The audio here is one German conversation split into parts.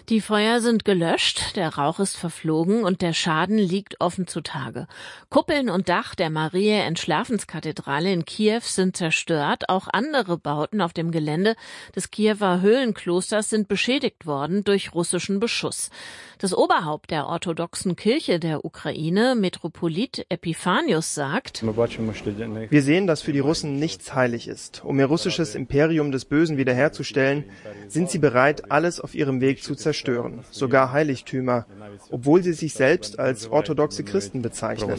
Die Feuer sind gelöscht, der Rauch ist verflogen und der Schaden liegt offen zutage. Kuppeln und Dach der Mariä-Entschlafenskathedrale in Kiew sind zerstört. Auch andere Bauten auf dem Gelände des Kiewer Höhlenklosters sind beschädigt worden durch russischen Beschuss. Das Oberhaupt der orthodoxen Kirche der Ukraine, Metropolit Epiphanius, sagt: Wir sehen, dass für die Russen nichts heilig ist. Um ihr russisches Imperium des Bösen wiederherzustellen, sind sie bereit, alles auf ihrem Weg zu zerstören, sogar Heiligtümer, obwohl sie sich selbst als orthodoxe Christen bezeichnen.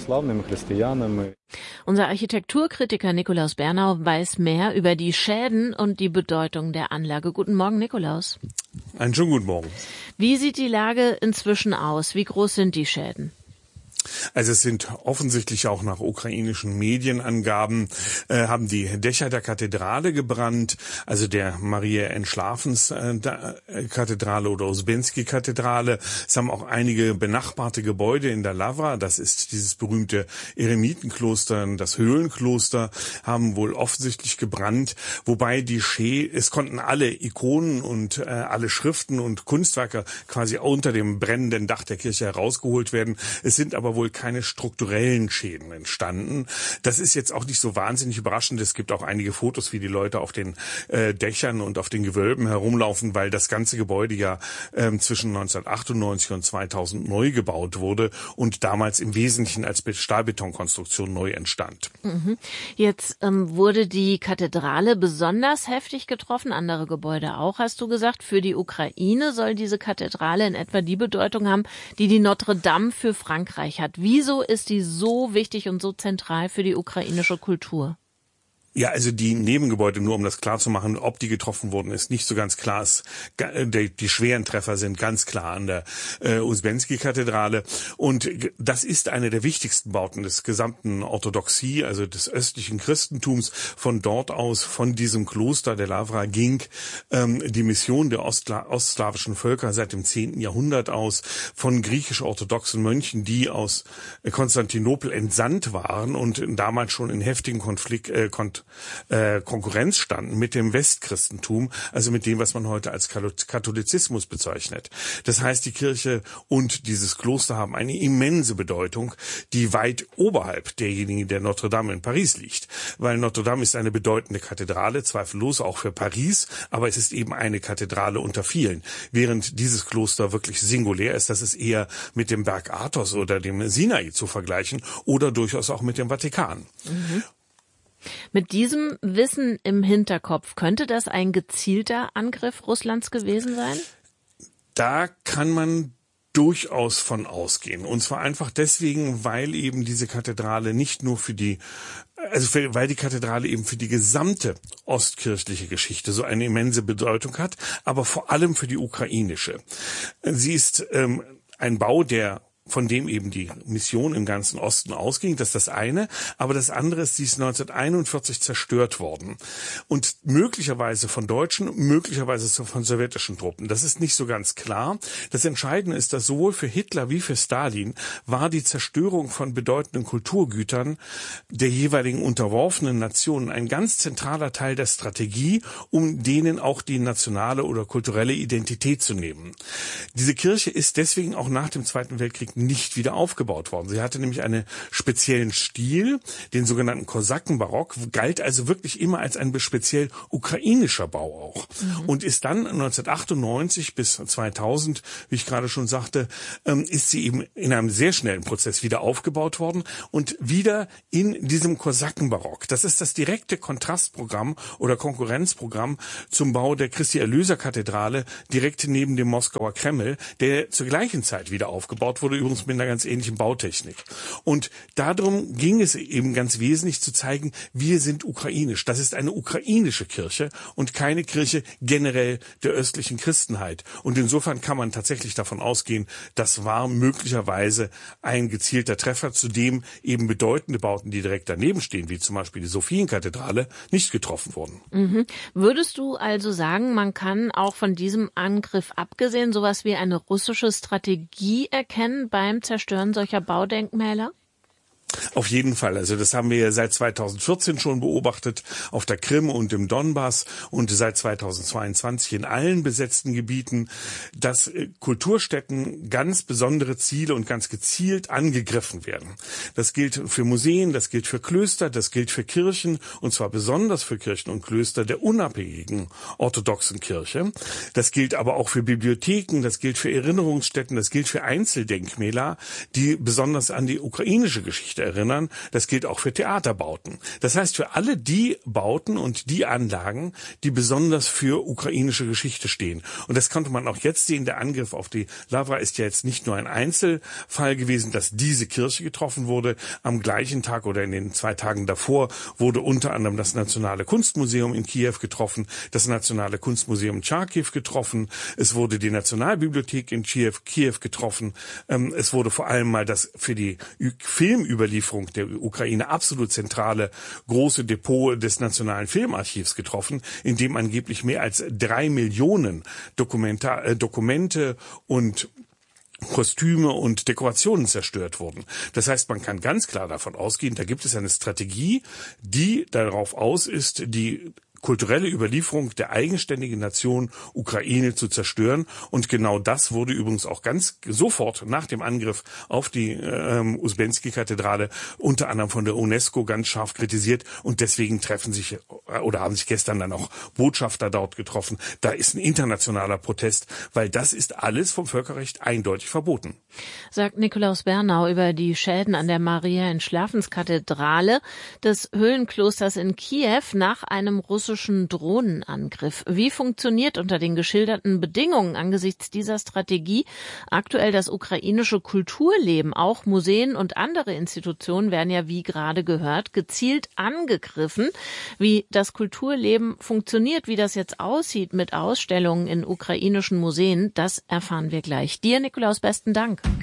Unser Architekturkritiker Nikolaus Bernau weiß mehr über die Schäden und die Bedeutung der Anlage. Guten Morgen, Nikolaus. Einen schönen guten Morgen. Wie sieht die Lage inzwischen aus? Wie groß sind die Schäden? Also es sind offensichtlich auch nach ukrainischen Medienangaben, haben die Dächer der Kathedrale gebrannt, also der Mariä-Entschlafens-Kathedrale oder Ouspensky-Kathedrale. Es haben auch einige benachbarte Gebäude in der Lavra, das ist dieses berühmte Eremitenkloster, das Höhlenkloster, haben wohl offensichtlich gebrannt, wobei es konnten alle Ikonen und alle Schriften und Kunstwerke quasi unter dem brennenden Dach der Kirche herausgeholt werden. Es sind aber wohl keine strukturellen Schäden entstanden. Das ist jetzt auch nicht so wahnsinnig überraschend. Es gibt auch einige Fotos, wie die Leute auf den Dächern und auf den Gewölben herumlaufen, weil das ganze Gebäude ja zwischen 1998 und 2000 neu gebaut wurde und damals im Wesentlichen als Stahlbetonkonstruktion neu entstand. Jetzt wurde die Kathedrale besonders heftig getroffen, andere Gebäude auch, hast du gesagt. Für die Ukraine soll diese Kathedrale in etwa die Bedeutung haben, die die Notre Dame für Frankreich hat. Wieso ist die so wichtig und so zentral für die ukrainische Kultur? Ja, also die Nebengebäude, nur um das klar zu machen, ob die getroffen wurden, ist nicht so ganz klar. Die schweren Treffer sind ganz klar an der Ouspensky-Kathedrale. Und das ist eine der wichtigsten Bauten des gesamten Orthodoxie, also des östlichen Christentums. Von dort aus, von diesem Kloster der Lavra ging die Mission der ostslawischen Völker seit dem 10. Jahrhundert aus, von griechisch-orthodoxen Mönchen, die aus Konstantinopel entsandt waren und damals schon in heftigen Konkurrenz standen mit dem Westchristentum, also mit dem, was man heute als Katholizismus bezeichnet. Das heißt, die Kirche und dieses Kloster haben eine immense Bedeutung, die weit oberhalb derjenigen der Notre Dame in Paris liegt. Weil Notre Dame ist eine bedeutende Kathedrale, zweifellos auch für Paris, aber es ist eben eine Kathedrale unter vielen. Während dieses Kloster wirklich singulär ist, das ist eher mit dem Berg Athos oder dem Sinai zu vergleichen oder durchaus auch mit dem Vatikan. Mit diesem Wissen im Hinterkopf, könnte das ein gezielter Angriff Russlands gewesen sein? Da kann man durchaus von ausgehen. Und zwar einfach deswegen, weil eben diese Kathedrale nicht nur weil die Kathedrale eben für die gesamte ostkirchliche Geschichte so eine immense Bedeutung hat, aber vor allem für die ukrainische. Sie ist ein Bau, von dem eben die Mission im ganzen Osten ausging, das ist das eine. Aber das andere ist, sie ist 1941 zerstört worden. Und möglicherweise von Deutschen, möglicherweise von sowjetischen Truppen. Das ist nicht so ganz klar. Das Entscheidende ist, dass sowohl für Hitler wie für Stalin war die Zerstörung von bedeutenden Kulturgütern der jeweiligen unterworfenen Nationen ein ganz zentraler Teil der Strategie, um denen auch die nationale oder kulturelle Identität zu nehmen. Diese Kirche ist deswegen auch nach dem Zweiten Weltkrieg nicht wieder aufgebaut worden. Sie hatte nämlich einen speziellen Stil, den sogenannten Kosakenbarock, galt also wirklich immer als ein speziell ukrainischer Bau auch. Und ist dann 1998 bis 2000, wie ich gerade schon sagte, ist sie eben in einem sehr schnellen Prozess wieder aufgebaut worden und wieder in diesem Kosakenbarock. Das ist das direkte Kontrastprogramm oder Konkurrenzprogramm zum Bau der Christi-Erlöser-Kathedrale direkt neben dem Moskauer Kreml, der zur gleichen Zeit wieder aufgebaut wurde, übrigens mit einer ganz ähnlichen Bautechnik. Und darum ging es eben ganz wesentlich zu zeigen, wir sind ukrainisch. Das ist eine ukrainische Kirche und keine Kirche generell der östlichen Christenheit. Und insofern kann man tatsächlich davon ausgehen, das war möglicherweise ein gezielter Treffer, zu dem eben bedeutende Bauten, die direkt daneben stehen, wie zum Beispiel die Sophienkathedrale, nicht getroffen wurden. Würdest du also sagen, man kann auch von diesem Angriff abgesehen sowas wie eine russische Strategie erkennen beim Zerstören solcher Baudenkmäler? Auf jeden Fall. Also das haben wir ja seit 2014 schon beobachtet auf der Krim und im Donbass und seit 2022 in allen besetzten Gebieten, dass Kulturstätten ganz besondere Ziele und ganz gezielt angegriffen werden. Das gilt für Museen, das gilt für Klöster, das gilt für Kirchen und zwar besonders für Kirchen und Klöster der unabhängigen orthodoxen Kirche. Das gilt aber auch für Bibliotheken, das gilt für Erinnerungsstätten, das gilt für Einzeldenkmäler, die besonders an die ukrainische Geschichte erinnern. Das gilt auch für Theaterbauten. Das heißt, für alle die Bauten und die Anlagen, die besonders für ukrainische Geschichte stehen. Und das konnte man auch jetzt sehen. Der Angriff auf die Lavra ist ja jetzt nicht nur ein Einzelfall gewesen, dass diese Kirche getroffen wurde. Am gleichen Tag oder in den 2 Tagen davor wurde unter anderem das Nationale Kunstmuseum in Kiew getroffen, das Nationale Kunstmuseum Charkiw getroffen. Es wurde die Nationalbibliothek in Kiew getroffen. Es wurde vor allem mal das für die Filmüberlieferung der Ukraine absolut zentrale große Depot des Nationalen Filmarchivs getroffen, in dem angeblich mehr als 3 Millionen Dokumente und Kostüme und Dekorationen zerstört wurden. Das heißt, man kann ganz klar davon ausgehen, da gibt es eine Strategie, die darauf aus ist, die kulturelle Überlieferung der eigenständigen Nation Ukraine zu zerstören. Und genau das wurde übrigens auch ganz sofort nach dem Angriff auf die Uspensky-Kathedrale unter anderem von der UNESCO ganz scharf kritisiert. Und deswegen treffen sich oder haben sich gestern dann auch Botschafter dort getroffen. Da ist ein internationaler Protest, weil das ist alles vom Völkerrecht eindeutig verboten. Sagt Nikolaus Bernau über die Schäden an der Maria-Entschlafenskathedrale des Höhlenklosters in Kiew nach einem russischen Drohnenangriff. Wie funktioniert unter den geschilderten Bedingungen angesichts dieser Strategie aktuell das ukrainische Kulturleben? Auch Museen und andere Institutionen werden ja, wie gerade gehört, gezielt angegriffen. Wie das Kulturleben funktioniert, wie das jetzt aussieht mit Ausstellungen in ukrainischen Museen, das erfahren wir gleich. Dir, Nikolaus, besten Dank.